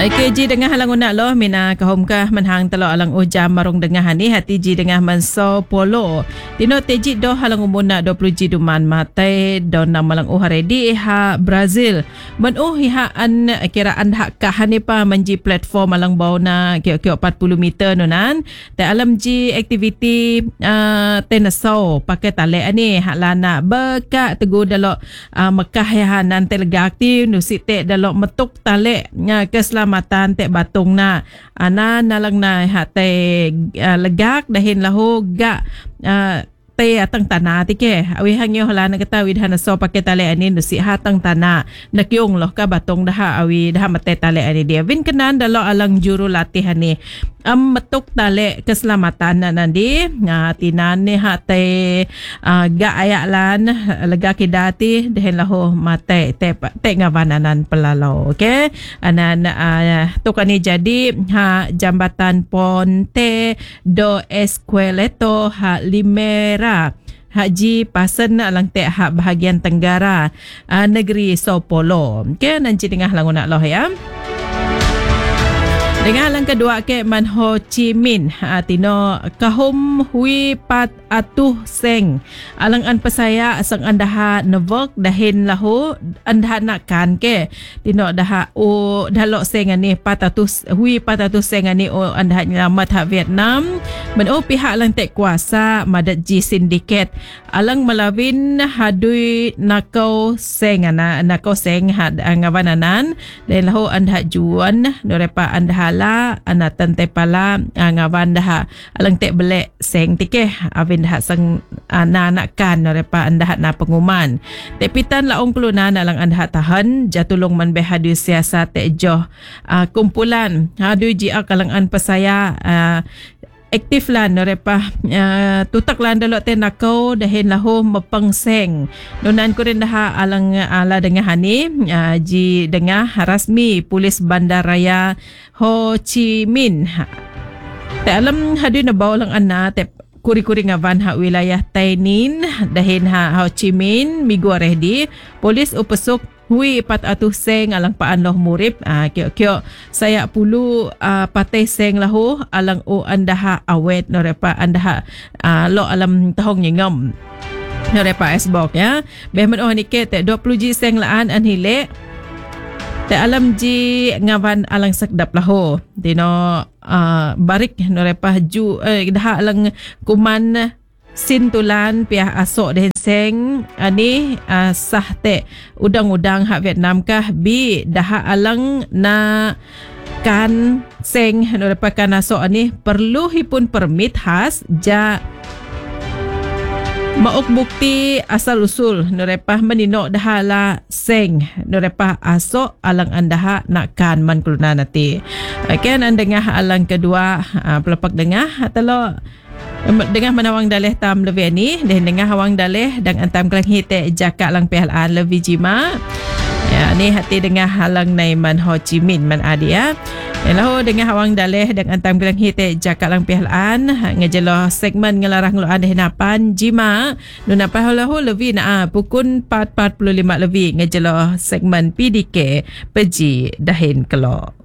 KG dengah halang unak loh mina kahumkah menhang telok alang ujam marung dengah ni hati ji dengah manso polo tino teji do halang umuna 20 ji duman matai do namalang uharedi ha Brazil men ha an kiraan hak kahani pa menji platform alang bauna kio 40 meter nonan te alam ji aktiviti tenaso pakai tale ani hak lana beka tegu dalok Mekah ya nan telega aktif nusite dalok metuk tale keselamatan tek batung na ana nalang na hate legak dahin lahu gak te atang tanah tike awi hangyo hala na kata widhana so pakai tale ani nusi hatang tanah nakyong loh ka batong dah awi dah mate tale ani dia win kenan dalo alang juru latihan ni metuk tale keselamatan nanti tinan ni hate ga ayaklan lega kidati dehen lahu mate te ngavananan pelalo okey anan tukani jadi ha jambatan Ponte do Esqueleto ha Limera Haji Pasen alang te hak bahagian tenggara negeri Sao Paulo. Okey nanti tengah langunak loh ya. Dengan alang kedua ke Man Ho Chi Minh tino kahum hui pat atuh seng alang an pesaya sang andaha nevok dahin lahu andaha nakkan ke tino daha o dalok seng ani hui pat atuh seng ani o andaha nyelamat hak Vietnam men pihak lang tek kuasa madat ji sindiket alang malawin hadui nakau seng ngavananan dan lahu andaha juan dorepa andaha anatan te pala ngawan dah alang te belek seng tike avin dah sang anakkan repa andah na pengumuman te pitan laong kelunan alang andah tahan jatulung man behadu siasat te joh kumpulan hadu ji akalang an pasaya aktif lan repa tutak lan dalok te nakau dahin lahu mepengseng nunan kurin dah alang ala dengah ni ji dengah rasmi polis bandaraya Ho Chi Minh te alam hadu na bawlang anna te kuri-kuri ngavan ha wilayah Tainin dahin ha Ho Chi Minh migu rehdi polis upesuk hui 400 seng alang paan loh murip kyo saya pulu patay seng lahu alang o andaha awet no repa andaha lo alam tahong nyengam no repa esbok ya behman ni ke te 20 ji seng laan an hile te alam ji ngavan alang sakdap lahu dino barik no repa ju dah alang kuman sintulan pihak asok dehen seng ani sah te udang-udang hak Vietnam kah bi dah alang na kan seng no repa kan asok ani perlu hipun permit khas ja mauk bukti asal usul norepah menino dahala seng norepah asok alang andaha nakkan man kuluna nanti. Okey andengah alang kedua pelepak dengah telo dengah manawang daleh tam levi ni dengah awang daleh dan antam kelang hite jakak lang PLN levi jima. Ya ni hati dengah halang naiman Ho Chi Minh man adia. Elaho dengan awang daleh dan antam gelang hite jakak lang PLN ngejelo segmen ngelarang ngeluan dehenapan jima nunapa holahu levi na pukun 4:45 levi ngejelo segmen PDK peji dahin kelo.